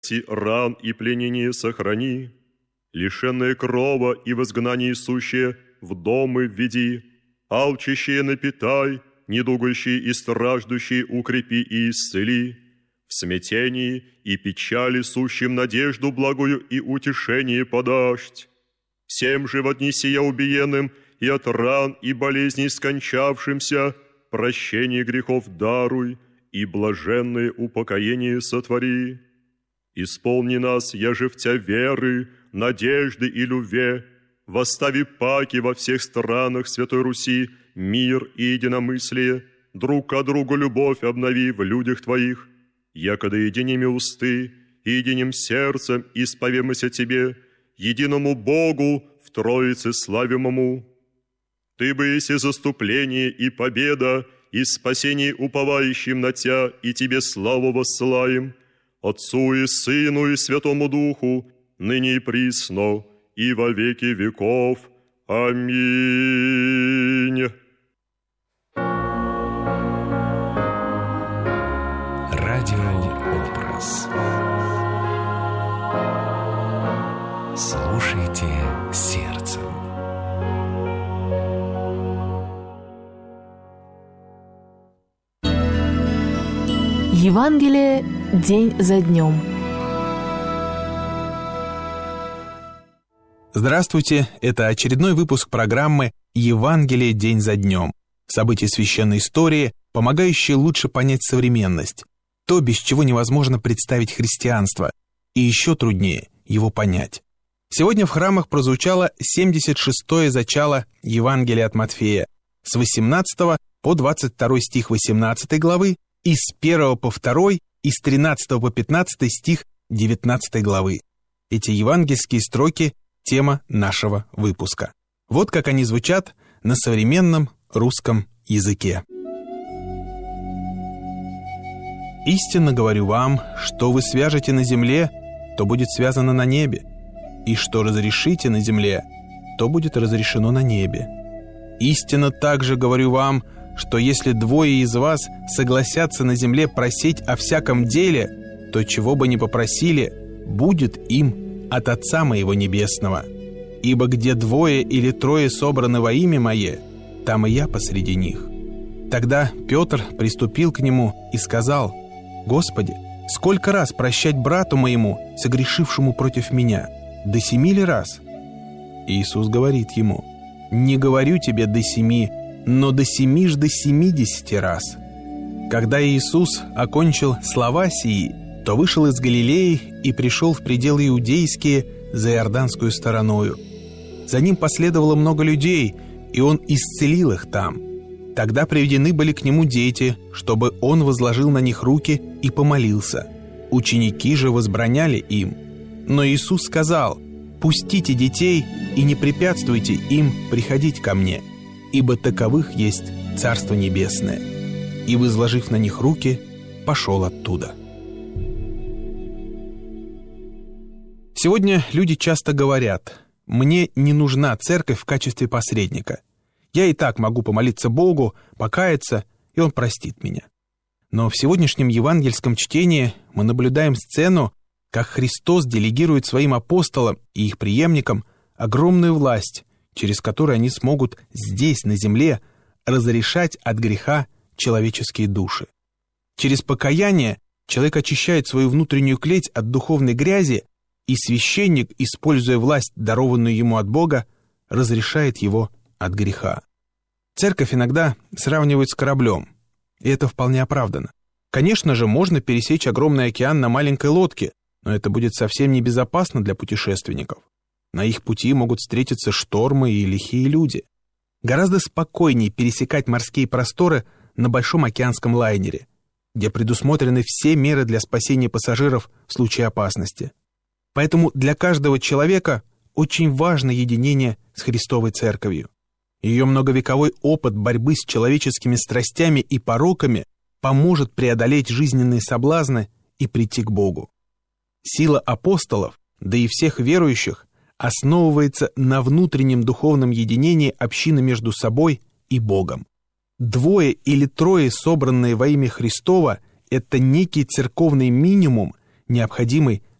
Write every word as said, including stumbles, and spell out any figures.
ран и пленение сохрани, лишенное крова и в изгнании сущее в домы введи, алчащие напитай, недугающие и страждущие укрепи и исцели, в смятении и печали сущим надежду благую и утешение подашь. Всем же воднеси убиенным и от ран и болезней скончавшимся прощение грехов даруй и блаженное упокоение сотвори. Исполни нас, яже в Тя веры, надежды и любви, восстави паки во всех странах Святой Руси, мир и единомыслие, друг к другу любовь обнови в людях Твоих, якогда единими усты и единым сердцем исповемся Тебе, единому Богу в Троице славимому. Ты бы есть и заступление, и победа, и спасение уповающим на Тя, и Тебе славу воссылаем, Отцу и Сыну и Святому Духу, ныне и присно, и во веки веков. Аминь. Радиообраз. Слушайте сердцем. Евангелие день за днем. Здравствуйте, это очередной выпуск программы «Евангелие день за днем». События священной истории, помогающие лучше понять современность, то, без чего невозможно представить христианство, и еще труднее его понять. Сегодня в храмах прозвучало семьдесят шестое зачало Евангелия от Матфея с восемнадцатого по двадцать второй стих восемнадцатой главы и с первого по второй и с тринадцатого по пятнадцатый стих девятнадцатой главы. Эти евангельские строки – тема нашего выпуска. Вот как они звучат на современном русском языке. «Истинно говорю вам, что вы свяжете на земле, то будет связано на небе, и что разрешите на земле, то будет разрешено на небе. Истинно также говорю вам, что если двое из вас согласятся на земле просить о всяком деле, то чего бы ни попросили, будет им от Отца Моего Небесного. Ибо где двое или трое собраны во имя Мое, там и Я посреди них». Тогда Петр приступил к Нему и сказал: «Господи, сколько раз прощать брату моему, согрешившему против меня? До семи ли раз?» Иисус говорит ему: «Не говорю тебе до семи, но до семи ж до семидесяти раз». Когда Иисус окончил слова сии, то вышел из Галилеи и пришел в пределы иудейские за иорданскую стороною. За ним последовало много людей, и он исцелил их там. Тогда приведены были к нему дети, чтобы он возложил на них руки и помолился. Ученики же возбраняли им. Но Иисус сказал: «Пустите детей и не препятствуйте им приходить ко мне, ибо таковых есть Царство Небесное». И, возложив на них руки, пошел оттуда. Сегодня люди часто говорят: «Мне не нужна церковь в качестве посредника. Я и так могу помолиться Богу, покаяться, и Он простит меня». Но в сегодняшнем евангельском чтении мы наблюдаем сцену, как Христос делегирует своим апостолам и их преемникам огромную власть, через которую они смогут здесь, на земле, разрешать от греха человеческие души. Через покаяние человек очищает свою внутреннюю клеть от духовной грязи, и священник, используя власть, дарованную ему от Бога, разрешает его от греха. Церковь иногда сравнивают с кораблем, и это вполне оправдано. Конечно же, можно пересечь огромный океан на маленькой лодке, но это будет совсем небезопасно для путешественников. На их пути могут встретиться штормы и лихие люди. Гораздо спокойнее пересекать морские просторы на большом океанском лайнере, где предусмотрены все меры для спасения пассажиров в случае опасности. Поэтому для каждого человека очень важно единение с Христовой Церковью. Ее многовековой опыт борьбы с человеческими страстями и пороками поможет преодолеть жизненные соблазны и прийти к Богу. Сила апостолов, да и всех верующих, основывается на внутреннем духовном единении общины между собой и Богом. Двое или трое, собранные во имя Христова, это некий церковный минимум, необходимый